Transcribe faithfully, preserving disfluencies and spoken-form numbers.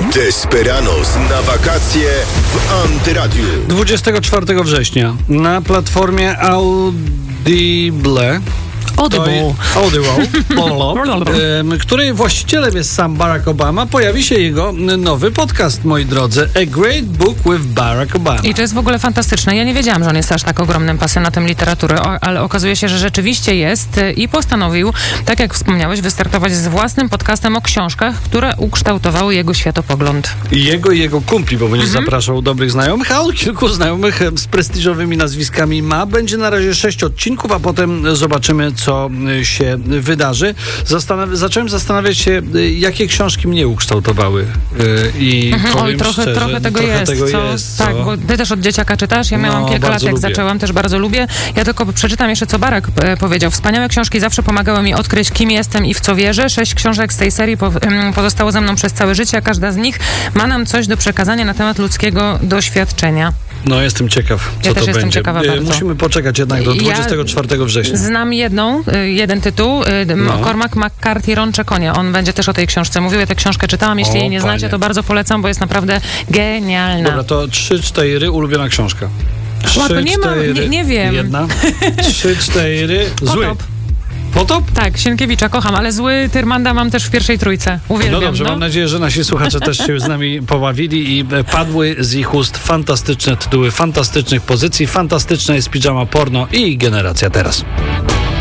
Desperados na wakacje w Antyradiu. dwudziestego czwartego września na platformie Audible, Audible. Audible, której właścicielem jest sam Barack Obama, pojawi się jego nowy podcast, moi drodzy. A Great Book with Barack Obama. I to jest w ogóle fantastyczne. Ja nie wiedziałam, że on jest aż tak ogromnym pasjonatem literatury, o, ale okazuje się, że rzeczywiście jest i postanowił, tak jak wspomniałeś, wystartować z własnym podcastem o książkach, które ukształtowały jego światopogląd. I jego i jego kumpli, bo będzie Mhm. zapraszał dobrych znajomych, a on kilku znajomych z prestiżowymi nazwiskami ma. Będzie na razie sześć odcinków, a potem zobaczymy, co się wydarzy. Zastanaw- zacząłem zastanawiać się, jakie książki mnie ukształtowały. I Mhm. powiem Oj, trochę, szczerze, trochę tego trochę jest. Tego co? jest Tak, co? bo ty też od dzieciaka czytasz. Ja miałam No, kilka lat, bardzo jak lubię. zaczęłam, też bardzo lubię. Ja tylko przeczytam jeszcze, co Barack e, powiedział. Wspaniałe książki zawsze pomagały mi odkryć, kim jestem i w co wierzę. Sześć książek z tej serii po, em, pozostało ze mną przez całe życie, a każda z nich ma nam coś do przekazania na temat ludzkiego doświadczenia. No, jestem ciekaw, co Ja to też jestem będzie. ciekawa E, bardzo. Musimy poczekać jednak do Ja dwudziestego czwartego września. Znam jedną, y, jeden tytuł, y, No. Cormac McCarthy, Rącze konia. On będzie też o tej książce mówił. Ja tę książkę czytałam. Jeśli O, jej nie znacie, panie. to bardzo polecam, bo jest naprawdę genialna. Dobra, to trzy, cztery, ulubiona książka. Łatwo, nie ma- nie- nie wiem. Jedna, trzy, cztery, zły. Potop. Potop? Tak, Sienkiewicza kocham, ale zły Tyrmanda mam też w pierwszej trójce. Uwielbiam. No dobrze, no. mam nadzieję, że nasi słuchacze też się z nami pobawili i e, padły z ich ust fantastyczne tytuły, fantastycznych pozycji, fantastyczna jest Pijama Porno i Generacja Teraz.